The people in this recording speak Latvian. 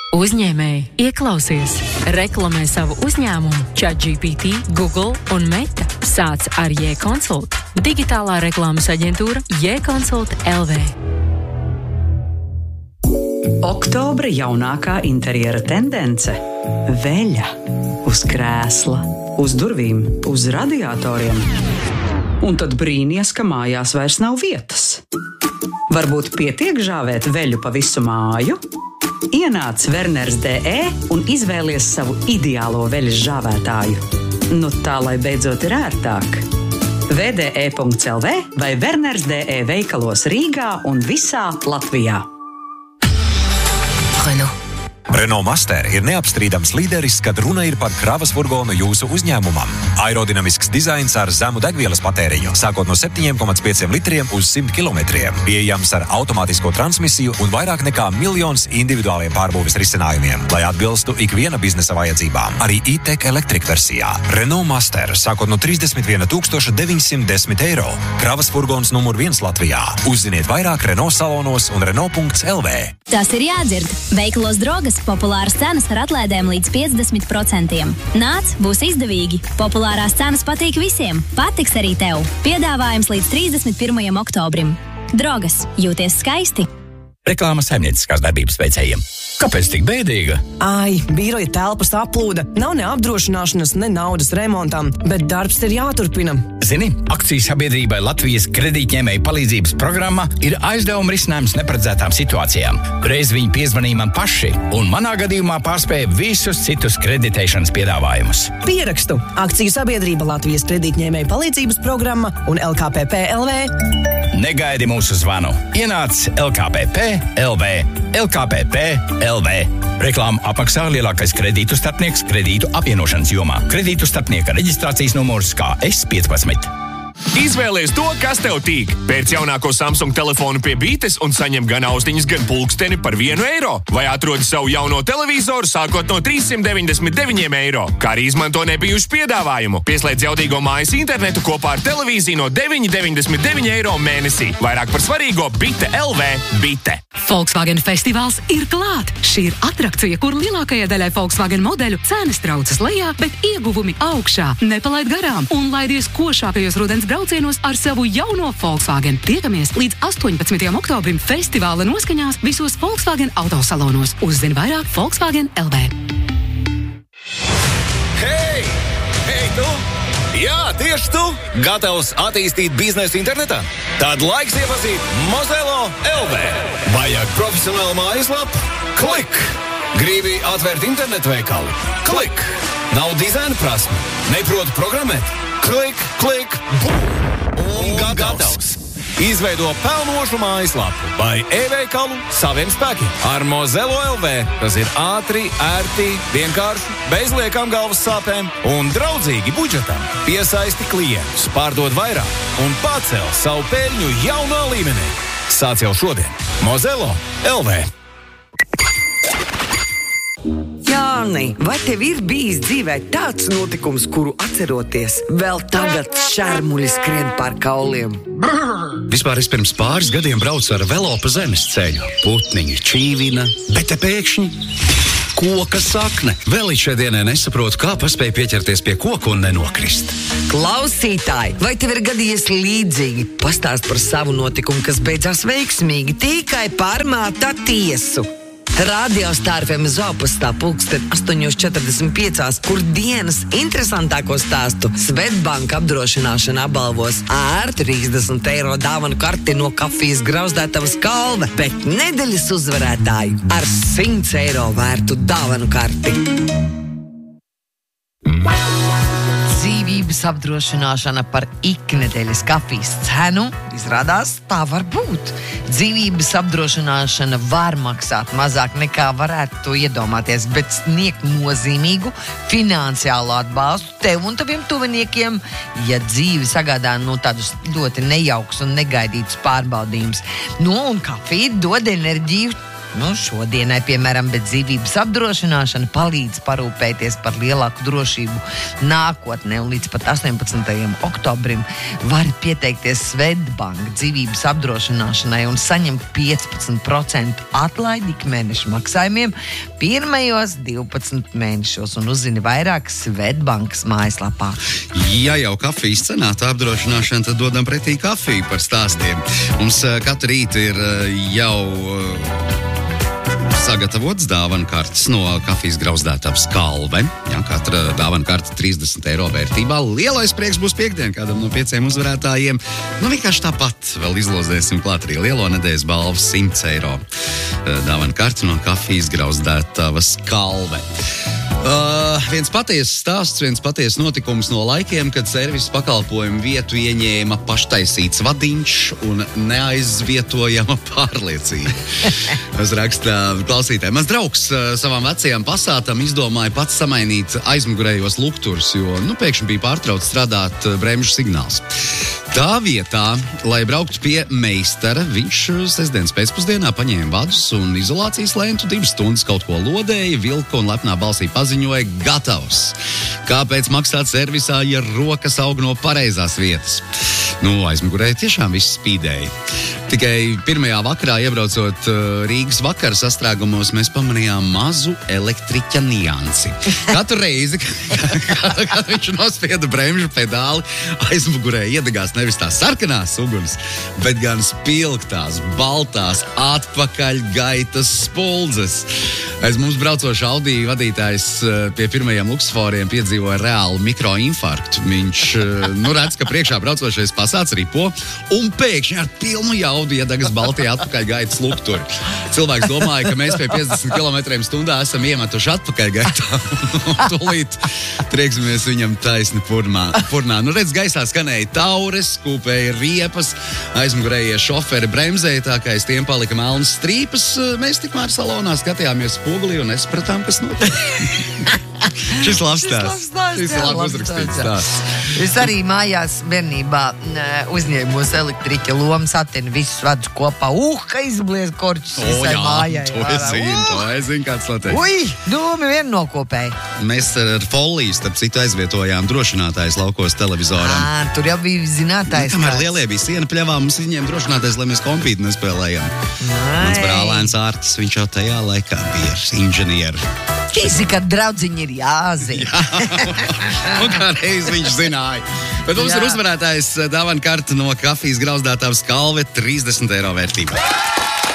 Uzņēmēji, ieklausies! Reklamē savu uzņēmumu ChatGPT, Google un Meta. Sāc ar J-Consult. Digitālā reklāmas aģentūra J-Consult LV. Oktobra jaunākā interjera tendence – veļa. Uz krēsla, uz durvīm, uz radiatoriem. Un tad brīnies, ka mājās vairs nav vietas. Varbūt pietiek žāvēt veļu pa visu māju? Ienāc Werners.de un izvēlies savu ideālo veļas žāvētāju. Nu tā, lai beidzot ir ērtāk. vde.lv vai Werners.de veikalos Rīgā un visā Latvijā. Renault Master ir neapstrīdams līderis, kad runa ir par kravas furgonu jūsu uzņēmumam. Aerodinamisks dizains ar zemu degvielas patēriņu, sākot no 7,5 litriem uz 100 kilometriem. Pieejams ar automātisko transmisiju un vairāk nekā 1 miljons individuāliem pārbūves risinājumiem, lai atbilstu ikviena biznesa vajadzībām. Arī e-tech Electric versijā. Renault Master, sākot no 31 910 eiro. Kravas furgons numur 1 Latvijā. Uzziniet vairāk Renault salonos un Renault.lv. Tas ir jādzird. Veikalos Drogas populāras cenas ar atlaidēm līdz 50%. Nāc, būs izdevīgi. Populārās cenas patīk visiem. Patiks arī tev. Piedāvājums līdz 31. oktobrim. Drogas. Jūties skaisti. Reklāma saimnieciskās darbības veicējiem. Kāpēc tik bēdīga? Ai, biroja telpas aplūda. Nav ne apdrošināšanas, ne naudas remontam, bet darbs ir jāturpina. Zini, akciju sabiedrībai Latvijas kredītņēmēju palīdzības programma ir aizdevuma risinājums neparedzētām situācijām. Reiz viņi piezvanīja man paši, un manā gadījumā pārspēja visus citus kreditēšanas piedāvājumus. Pierakstu. Akciju sabiedrība Latvijas kredītņēmēju palīdzības programma un LKPP LV. Negaidi mūsu zvanu. Ienāc LKPP LV. LKPP LV. Reklāmu apmaksā lielākais kredītu starpnieks kredītu apvienošanas jomā. Kredītu starpnieka reģistrācijas numurs KS15. Izvēlies to, kas tev tīk. Pēc jaunāko Samsung telefonu pie bītes un saņem gan austiņas, gan pulksteni par 1 eiro. Vai atrodi savu jauno televizoru sākot no 399 eiro. Kā arī izmanto nebijušu piedāvājumu. Pieslēdz jaudīgo mājas internetu kopā ar televīziju no 9,99 eiro mēnesī. Vairāk par svarīgo Bite LV. Bite. Volkswagen festivāls ir klāt! Šī ir atrakcija, kur lielākajai daļai Volkswagen modeļu cenas traucas lejā, bet ieguvumi augšā. Nepalaid garām un laidies košākajos rudens braucienos ar savu jauno Volkswagen. Tiekamies līdz 18. oktobrim festivāla noskaņās visos Volkswagen autosalonos. Uzzini vairāk Volkswagen LV. Hei! Hei, tu! Jā, tieši tu! Gatavs attīstīt biznesu internetā? Tad laiks iepazīt Mozelo LV. Vajag profesionālu mājaslapu? Klik! Gribi atvērt internetu veikalu? Klik! Nav dizaina prasme? Neproti programmēt? Klik, klik, bum! Un gatavs! Izveido pelnošu mājaslapu vai e-veikalu saviem spēkiem. Ar Mozelo LV tas ir ātri, ērti, vienkārši, bez liekām galvas sāpēm un draudzīgi budžetam. Piesaisti klientus, pārdod vairāk un pacel savu peļņu jaunā līmenī. Sāc jau šodien. Mozelo LV. Jāni, vai tev ir bijis dzīvē tāds notikums, kuru atceroties, vēl tagad šermuļi skrien pār kauliem? Vispār es pirms pāris gadiem braucu ar velo pa zemes ceļu. Putniņi čīvina, bet te pēkšņi koka sakne. Vēl līdz šai dienai nesaprotu, kā paspēju pieķerties pie koka un nenokrist. Klausītāji, vai tev ir gadījies līdzīgi? Pastāst par savu notikumu, kas beidzās veiksmīgi, tikai pārmāta tiesu. Radio Star FM zopastā pulksten 8:45, kur dienas interesantāko stāstu Svetbank apdrošināšana apbalvos ērtu 30 eiro dāvanu karti no kafijas grauzdētavas Kalve, bet nedēļas uzvarētāju ar 100 eiro vērtu dāvanu karti. Dzīvības apdrošināšana par iknedēļas kafijas cenu izrādās tā var būt. Dzīvības apdrošināšana var maksāt mazāk nekā varētu to iedomāties, bet sniegt nozīmīgu finansiālu atbalstu tev un taviem tuviniekiem, ja dzīve sagādā tādus ļoti nejaukus un negaidītus pārbaudījumus. Un kafija dod enerģiju Šodienai, piemēram, bet dzīvības apdrošināšana palīdz parūpēties par lielāku drošību nākotnē, un līdz pat 18. oktobrim var pieteikties Swedbank dzīvības apdrošināšanai un saņemt 15% atlaidi ikmēneša maksājumiem pirmajos 12 mēnešos, un uzzini vairāk Swedbankas mājaslapā. Ja jau kafijas cenā tā apdrošināšana, tad dodam pretī kafiju par stāstiem. Mums katru rītu ir jau sagatavots dāvanu kartes no kafijas grauzdētavas Kalve. Katra dāvanu karte 30 eiro vērtībā. Lielais prieks būs piekdien kādam no 5 uzvarētājiem. Vienkārši tāpat vēl izlozēsim klāt arī lielo nedēļas balvu 100 eiro. Dāvanu karte no kafijas grauzdētavas Kalve. Viens patiesas stāsts, viens patiesas notikums no laikiem, kad servisa pakalpojumu vietu ieņēma paštaisīts vadiņš un neaizvietojama pārliecība. Es raksta klausītāji. Mans draugs savām vecajām pasātam izdomāja pats samainīt aizmugurējos lukturus, jo pēkšņi bija pārtrauc strādāt bremžu signāls. Tā vietā, lai brauktu pie meistara, viņš sestdienas pēcpusdienā paņēma vadus un izolācijas lentu, 2 stundas kaut ko lodēja, vilka un lepnā balsī paziņoja gatavs. Kāpēc maksāt servisā, ja rokas aug no pareizās vietas? Aizmugurē tiešām viss spīdēja. Tikai pirmajā vakarā, iebraucot Rīgas vakara sastrēgumos, mēs pamanījām mazu elektriķa niansi. Katru reizi, kad viņš nospieda bremžu pedāli, aizmugurē iedegās nevis tās sarkanās uguns, bet gan spilgtās, baltās, atpakaļgaitas spuldzes. Aiz mums braucošs Audi vadītājs pie pirmajiem luksusforiem piedzīvoja reālu mikroinfarktu. Viņš redz, ka priekšā braucošais pasāts ripo un pēkšņi ar pilnu jaudu iedegas baltie atpakaļgaitas lukturi. Cilvēks domāja, ka mēs pie 50 km/h esam iemetuši atpakaļgaitā. Tūlīt trieksimies viņam taisni purnā. Redz, gaisā skanēja taures, kūpēja riepas, aizmugurējie šoferi bremzēja, tā kā aiz tiem palika melnas strīpas. Mēs tikmēr salonā skatījāmies spogulī un nespratām, kas notiek. Šis labs stāsts. Šis labi uzrakstīts stāsts. Es arī mājās bērnībā uzņēmos elektriķa lomu, satinu visus vadus kopā. Ka izbliez korķus visai mājai. To es zinu, kāds notiek. Dūmi vien nokopēja. Mēs ar foliju, starp citu, aizvietojām drošinātājs laukos televizoram. Tur jau bija zinātājs. Kamēr lielie bija siena pļavā, mums izņēma drošinātājs, lai mēs kompīti nespēlējam. Mans brālēns Ārtis, viņš jau tajā laikā bija inženieri. Fizika draudziņi ir jāzina. Un kā reiz viņš zināja. Bet mums ir uzvarētājs dāvanu karte no kafijas grauzdētavas Kalve 30 eiro vērtībā.